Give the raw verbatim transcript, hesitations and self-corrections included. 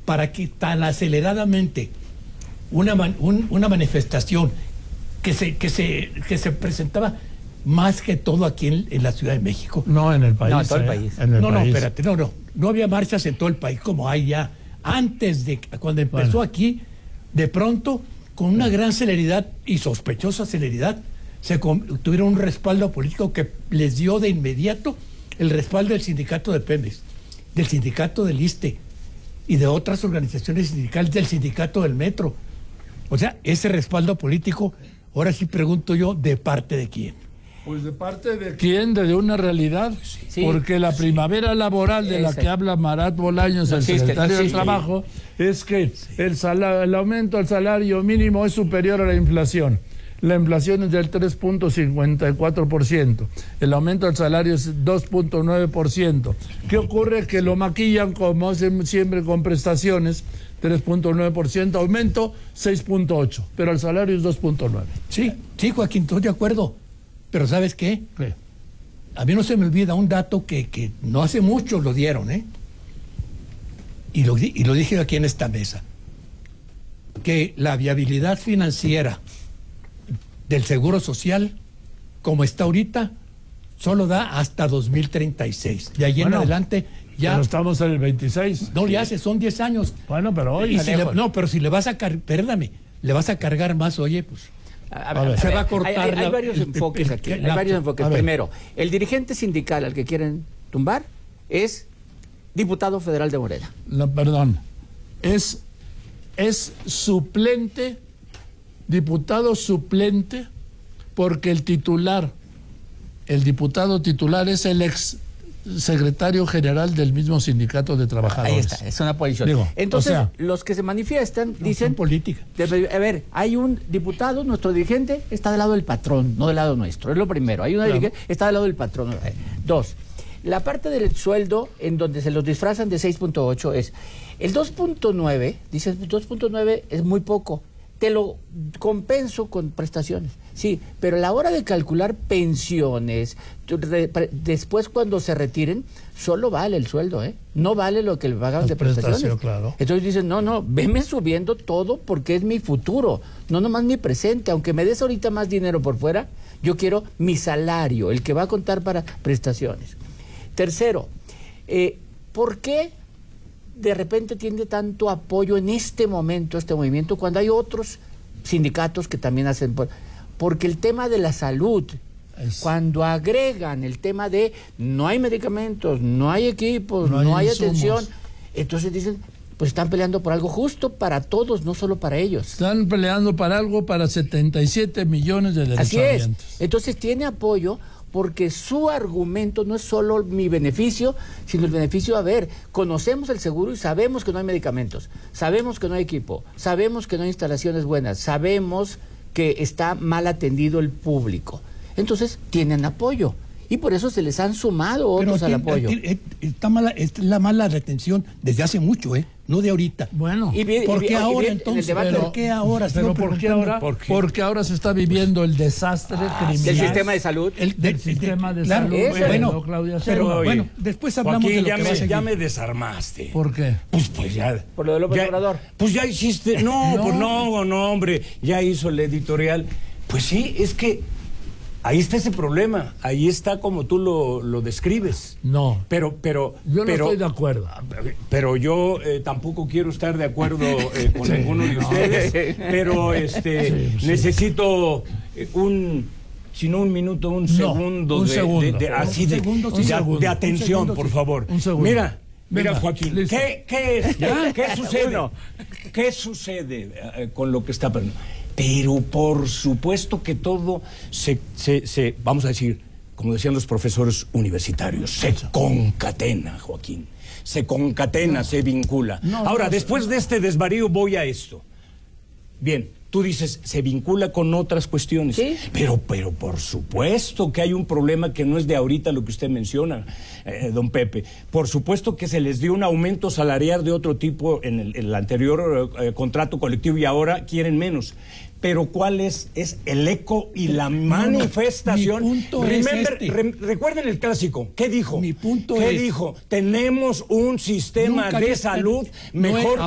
para que tan aceleradamente una, man, un, una manifestación que se, que, se, que se presentaba más que todo aquí en, en la Ciudad de México. No, en el país. No, en todo eh, el país. En el no, país. no, espérate, no, no. No había marchas en todo el país como hay ya. Antes de, cuando empezó bueno. aquí, de pronto, con una gran celeridad y sospechosa celeridad, se tuvieron un respaldo político que les dio de inmediato el respaldo del sindicato de Pemex, del sindicato del ISSSTE y de otras organizaciones sindicales, del sindicato del Metro. O sea, ese respaldo político, ahora sí pregunto yo, ¿de parte de quién? Pues de parte de quién, de una realidad, sí, porque la sí. primavera laboral de la Esa. que habla Marat Bolaños, No el existe, secretario no del existe. Trabajo, es que el, sala- el aumento al salario mínimo es superior a la inflación. La inflación es del tres punto cincuenta y cuatro por ciento, el aumento del salario es dos punto nueve por ciento. ¿Qué ocurre? Que lo maquillan como hacen siempre con prestaciones, tres punto nueve por ciento, aumento seis punto ocho por ciento, pero el salario es dos punto nueve por ciento. Sí, sí, Joaquín, estoy de acuerdo. Pero ¿sabes qué? ¿Qué? A mí no se me olvida un dato que, que no hace mucho lo dieron, ¿eh? Y lo, y lo dije aquí en esta mesa. Que la viabilidad financiera del Seguro Social, como está ahorita, solo da hasta dos mil treinta y seis. De ahí Bueno, en adelante ya... Pero estamos en el veintiséis. No le hace, son diez años. Bueno, pero hoy... Y si le, no, pero si le vas a cargar, perdóname, le vas a cargar más, oye, pues... A, A ver, a se ver, va a cortar hay, hay, hay la- varios el- enfoques el- aquí. el- Hay la- varios enfoques. a ver. Primero, el dirigente sindical al que quieren tumbar es diputado federal de Morena. No, perdón. Es, es suplente, diputado suplente, porque el titular, el diputado titular es el ex secretario general del mismo sindicato de trabajadores. Ahí está, es una posición. Digo, Entonces, o sea, los que se manifiestan No, dicen... son política. Debe- a ver, hay un diputado, nuestro dirigente está del lado del patrón, no del lado nuestro. Es lo primero. Hay una Claro. dirigente, está del lado del patrón. Eh, Dos, la parte del sueldo en donde se los disfrazan de seis punto ocho es el dos punto nueve, dices dos punto nueve es muy poco. Te lo compenso con prestaciones. Sí, pero a la hora de calcular pensiones, tu- re- pre- después cuando se retiren, solo vale el sueldo, ¿eh? No vale lo que le pagan Las de prestaciones. prestaciones, claro. Entonces dicen, no, no, veme subiendo todo porque es mi futuro, no nomás mi presente. Aunque me des ahorita más dinero por fuera, yo quiero mi salario, el que va a contar para prestaciones. Tercero, eh, ¿por qué de repente tiene tanto apoyo en este momento, este movimiento, cuando hay otros sindicatos que también hacen... Por... Porque el tema de la salud, Es- cuando agregan el tema de no hay medicamentos, no hay equipos, No no hay hay, insumos. atención, entonces dicen, pues están peleando por algo justo para todos, no solo para ellos. Están peleando para algo para setenta y siete millones de Así es. derechohabientes. Entonces tiene apoyo porque su argumento no es solo mi beneficio, sino el beneficio, a ver, conocemos el seguro y sabemos que no hay medicamentos, sabemos que no hay equipo, sabemos que no hay instalaciones buenas, sabemos que está mal atendido el público. Entonces tienen apoyo y por eso se les han sumado Pero otros al aquí, apoyo. aquí, eh, está mala, es la mala retención desde hace mucho, ¿eh? No de ahorita. Bueno, Y bien- ¿Por y qué bien- y ahora bien, en el entonces? debate- ¿Por qué ahora? pero Sigo ¿por qué preguntando. ahora? ¿Por qué? Porque ahora se está viviendo el desastre criminal. Del sistema de salud. El, de- El sistema de claro, salud, Ese- bueno, Claudia pero Sheinbaum. bueno, después hablamos Joaquín, de lo ya que me, va a seguir. ya me desarmaste. ¿Por qué? Pues, pues ya. Por lo de López ya- Obrador. Pues ya hiciste. No, No. pues no, no, hombre. Ya hizo el editorial. Pues sí, es que ahí está ese problema. Ahí está como tú lo, lo describes. No. Pero, pero. Yo no pero, estoy de acuerdo. Pero yo eh, tampoco quiero estar de acuerdo eh, con ninguno de ustedes. Pero este Sí, sí. necesito eh, un. Si no un minuto, un segundo, un de, segundo. de- de- así de, Un segundo, sí. de- Un segundo. de atención, Un segundo, por sí. favor. Un segundo. Mira, mira, Venga, Joaquín, listo. ¿qué, qué, es? ¿Qué sucede? ¿Qué sucede eh, con lo que está pasando? Pero por supuesto que todo se, se, se, vamos a decir, como decían los profesores universitarios, se concatena, Joaquín. Se concatena, se vincula. No, Ahora, no, después de este desvarío voy a esto. Bien, tú dices, se vincula con otras cuestiones. Sí. Pero, pero por supuesto que hay un problema que no es de ahorita lo que usted menciona, eh, don Pepe. Por supuesto que se les dio un aumento salarial de otro tipo en el, en el anterior eh, contrato colectivo y ahora quieren menos. Pero ¿cuál es? Es el eco y la manifestación. mi punto es Remember- este. re- recuerden el clásico. ¿Qué dijo? Mi punto ¿Qué es- dijo? Tenemos un sistema Nunca de había- salud no he- mejor